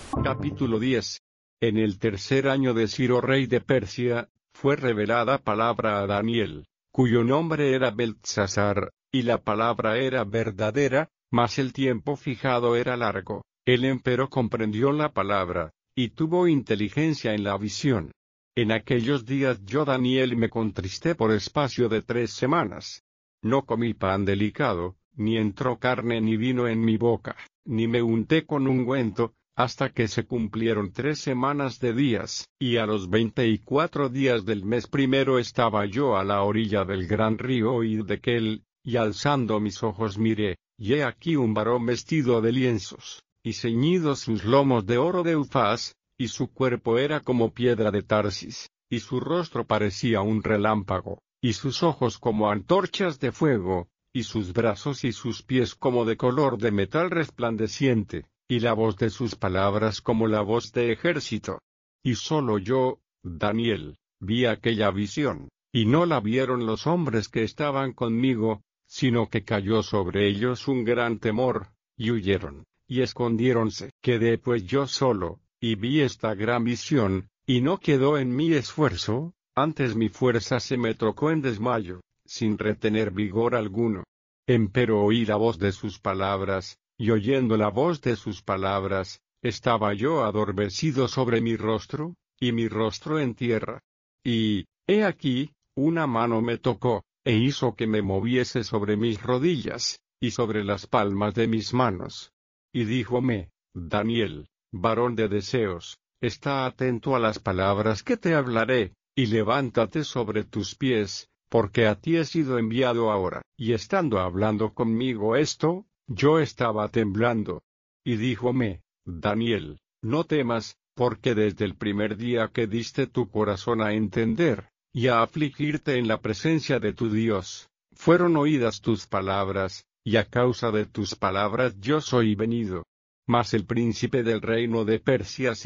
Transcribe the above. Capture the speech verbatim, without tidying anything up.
Capítulo diez. En el tercer año de Ciro rey de Persia, fue revelada palabra a Daniel, cuyo nombre era Beltsasar, y la palabra era verdadera, mas el tiempo fijado era largo. Él empero comprendió la palabra, y tuvo inteligencia en la visión. En aquellos días yo Daniel me contristé por espacio de tres semanas. No comí pan delicado, ni entró carne ni vino en mi boca, ni me unté con ungüento, hasta que se cumplieron tres semanas de días, y a los veinte y cuatro días del mes primero estaba yo a la orilla del gran río Hiddekel, y alzando mis ojos miré, y he aquí un varón vestido de lienzos, y ceñidos sus lomos de oro de Ufaz, y su cuerpo era como piedra de Tarsis, y su rostro parecía un relámpago, y sus ojos como antorchas de fuego, y sus brazos y sus pies como de color de metal resplandeciente, y la voz de sus palabras como la voz de ejército. Y solo yo, Daniel, vi aquella visión, y no la vieron los hombres que estaban conmigo, sino que cayó sobre ellos un gran temor, y huyeron, y escondiéronse. Quedé pues yo solo, y vi esta gran visión, y no quedó en mí esfuerzo, antes mi fuerza se me trocó en desmayo, sin retener vigor alguno. Empero oí la voz de sus palabras, y oyendo la voz de sus palabras, estaba yo adormecido sobre mi rostro, y mi rostro en tierra. Y, he aquí, una mano me tocó, e hizo que me moviese sobre mis rodillas, y sobre las palmas de mis manos. Y díjome, Daniel, varón de deseos, está atento a las palabras que te hablaré, y levántate sobre tus pies, porque a ti he sido enviado ahora. Y estando hablando conmigo esto, yo estaba temblando. Y díjome, Daniel, no temas, porque desde el primer día que diste tu corazón a entender, y a afligirte en la presencia de tu Dios, fueron oídas tus palabras, y a causa de tus palabras yo soy venido. Mas el príncipe del reino de Persia se